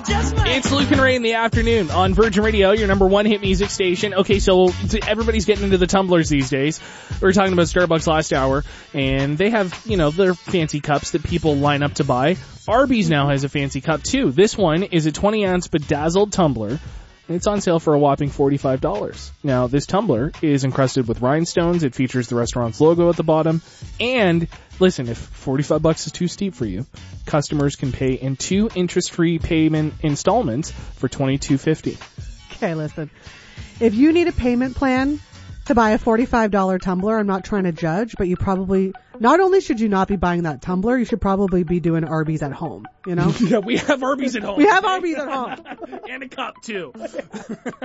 It's Luke and Ray in the afternoon on Virgin Radio, your number one hit music station. Okay, so everybody's getting into the tumblers these days. We were talking about Starbucks last hour, and they have, their fancy cups that people line up to buy. Arby's now has a fancy cup, too. This one is a 20-ounce bedazzled tumbler, and it's on sale for a whopping $45. Now, this tumbler is encrusted with rhinestones. It features the restaurant's logo at the bottom. And, listen, if $45 is too steep for you, customers can pay in 2 interest-free payment installments for $22.50. Okay, listen. If you need a payment plan to buy a $45 tumbler, I'm not trying to judge, but you probably, not only should you not be buying that tumbler, you should probably be doing Arby's at home, Yeah, we have Arby's at home. We have Arby's at home. And a cup, too.